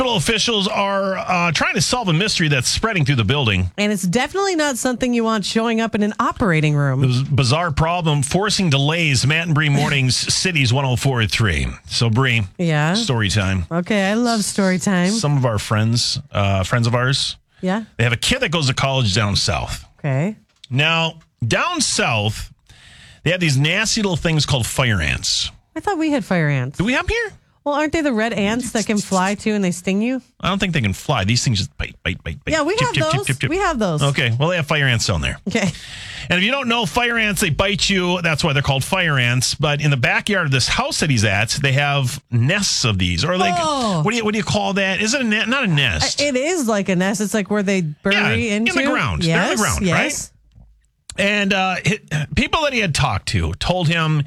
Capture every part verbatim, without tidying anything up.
Hospital officials are uh, trying to solve a mystery that's spreading through the building. And it's definitely not something you want showing up in an operating room. It was a bizarre problem forcing delays. Matt and Bree Mornings, Cities one oh four point three. So, Bree, yeah, story time. Okay, I love story time. Some of our friends, uh, friends of ours, yeah, they have a kid that goes to college down south. Okay. Now, down south, they have these nasty little things called fire ants. I thought we had fire ants. Do we have here? Well, aren't they the red ants that can fly too and they sting you? I don't think they can fly. These things just bite, bite, bite, bite. Yeah, we chip, have chip, those. Chip, chip, chip. We have those. Okay, well, they have fire ants down there. Okay. And if you don't know, fire ants, they bite you. That's why they're called fire ants. But in the backyard of this house that he's at, they have nests of these. Or like, oh. what do you what do you call that? Is it a net? Not a nest. It is like a nest. It's like where they bury yeah, into. in the ground. Yes, They're in the ground, yes. right? And uh, people that he had talked to told him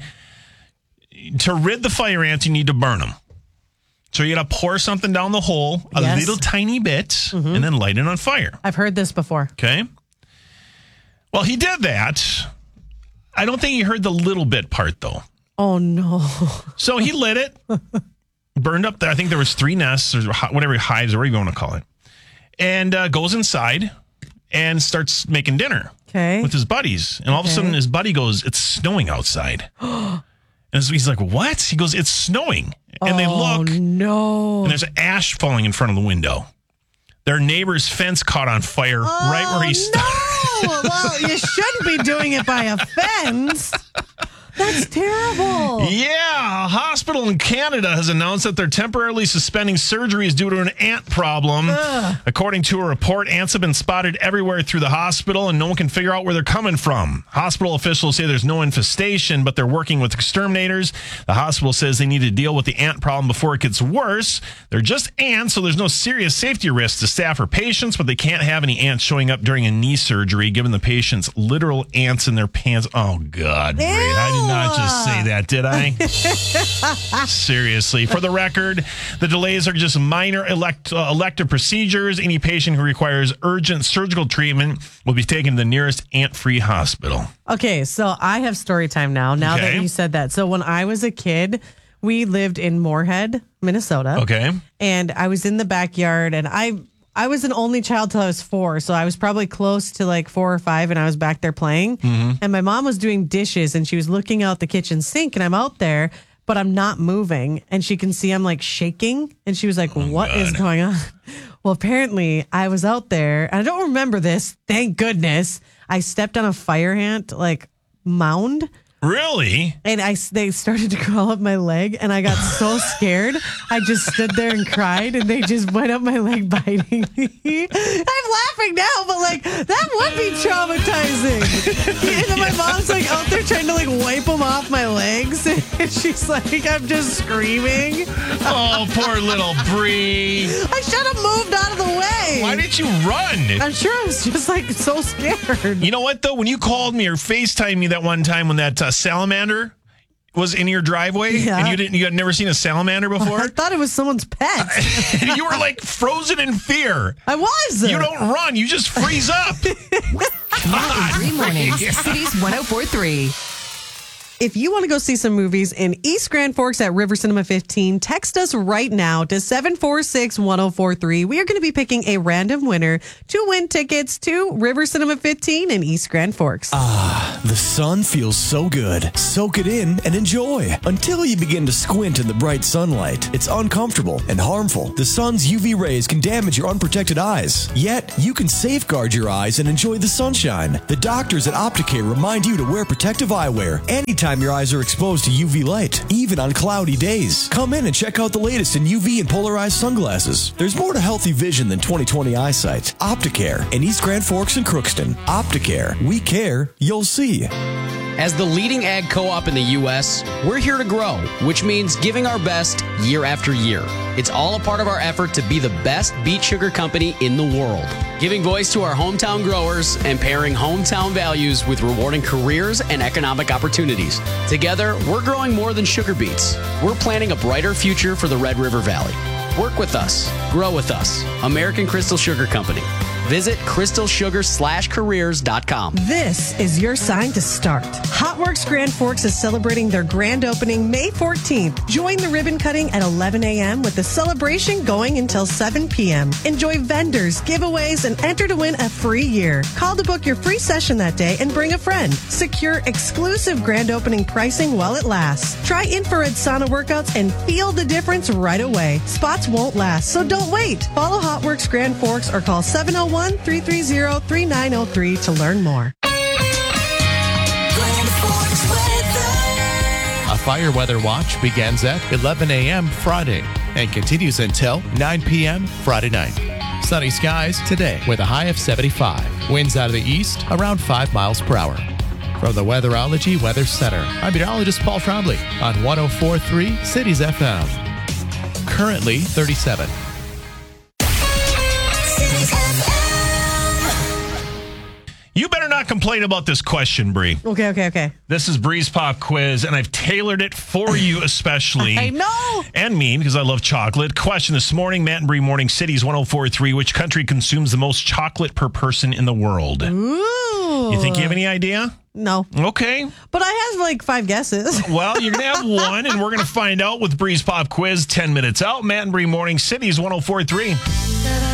to rid the fire ants, you need to burn them. So you got to pour something down the hole, a yes. little tiny bit, mm-hmm. and then light it on fire. I've heard this before. Okay. Well, he did that. I don't think he heard the little bit part, though. Oh, no. So he lit it, burned up there. I think there was three nests or whatever, hives or whatever you want to call it, and uh, goes inside and starts making dinner okay. with his buddies. And all okay. of a sudden, his buddy goes, "It's snowing outside." And so he's like, "What?" He goes, "It's snowing." And they oh, look, no. and there's ash falling in front of the window. Their neighbor's fence caught on fire oh, right where he started. No. Well, you shouldn't be doing it by a fence. That's terrible. Yeah, a hospital in Canada has announced that they're temporarily suspending surgeries due to an ant problem. Ugh. According to a report, ants have been spotted everywhere through the hospital, and no one can figure out where they're coming from. Hospital officials say there's no infestation, but they're working with exterminators. The hospital says they need to deal with the ant problem before it gets worse. They're just ants, so there's no serious safety risk to staff or patients, but they can't have any ants showing up during a knee surgery, given the patient's literal ants in their pants. Oh, God. Ew. I did not just say that, did I? Seriously. For the record, the delays are just minor elect, uh, elective procedures. Any patient who requires urgent surgical treatment will be taken to the nearest ant-free hospital. Okay, so I have story time now, now okay. that you said that. So when I was a kid, we lived in Moorhead, Minnesota. Okay. And I was in the backyard, and I... I was an only child till I was four, so I was probably close to like four or five, and I was back there playing. Mm-hmm. And my mom was doing dishes, and she was looking out the kitchen sink, and I'm out there, but I'm not moving. And she can see I'm like shaking, and she was like, oh, "What God. is going on?" Well, apparently I was out there, and I don't remember this. Thank goodness. I stepped on a fire ant like mound. Really? And I, they started to crawl up my leg, and I got so scared. I just stood there and cried, and they just went up my leg biting me. I'm laughing now, but like, that would be traumatizing. And then my mom's like out there trying to like wipe them off my legs, and she's like, I'm just screaming. Oh, poor little Bree. I should have moved out of the way. Why didn't you run? I'm sure I was just like so scared. You know what, though? When you called me or FaceTimed me that one time when that uh, salamander was in your driveway, yeah. and you didn't, you had never seen a salamander before? I thought it was someone's pet. You were like frozen in fear. I was. You don't run, you just freeze up. Three mornings, Cities one oh four point three. If you want to go see some movies in East Grand Forks at River Cinema fifteen, text us right now to seven four six, one oh four three. We are going to be picking a random winner to win tickets to River Cinema fifteen in East Grand Forks. Ah, the sun feels so good. Soak it in and enjoy until you begin to squint in the bright sunlight. It's uncomfortable and harmful. The sun's U V rays can damage your unprotected eyes. Yet, you can safeguard your eyes and enjoy the sunshine. The doctors at Opticare remind you to wear protective eyewear anytime your eyes are exposed to U V light, even on cloudy days. Come in and check out the latest in U V and polarized sunglasses. There's more to healthy vision than twenty twenty eyesight. Opticare in East Grand Forks and Crookston. Opticare. We care. You'll see. As the leading ag co-op in the U S, we're here to grow, which means giving our best year after year. It's all a part of our effort to be the best beet sugar company in the world, giving voice to our hometown growers and pairing hometown values with rewarding careers and economic opportunities. Together, we're growing more than sugar beets. We're planting a brighter future for the Red River Valley. Work with us. Grow with us. American Crystal Sugar Company. Visit crystal sugar slash careers dot com. This is your sign to start. Hotworks Grand Forks is celebrating their grand opening May fourteenth. Join the ribbon cutting at eleven a.m. with the celebration going until seven p.m. Enjoy vendors, giveaways, and enter to win a free year. Call to book your free session that day and bring a friend. Secure exclusive grand opening pricing while it lasts. Try infrared sauna workouts and feel the difference right away. Spots won't last, so don't wait. Follow Hotworks Grand Forks or call seven oh one, three three zero, three nine oh three to learn more. A fire weather watch begins at eleven a.m. Friday and continues until nine p.m. Friday night. Sunny skies today with a high of seventy-five. Winds out of the east around five miles per hour. From the Weatherology Weather Center, I'm meteorologist Paul Trombley on one oh four point three Cities F M. Currently thirty-seven. You better not complain about this question, Bree. Okay, okay, okay. This is Bree's Pop Quiz, and I've tailored it for you especially. I know. And me, because I love chocolate. Question this morning, Matt and Bree Morning Cities one oh four point three. Which country consumes the most chocolate per person in the world? Ooh. You think you have any idea? No. Okay. But I have like five guesses. Well, you're going to have one, and we're going to find out with Bree's Pop Quiz ten minutes out. Matt and Bree Morning Cities one oh four point three.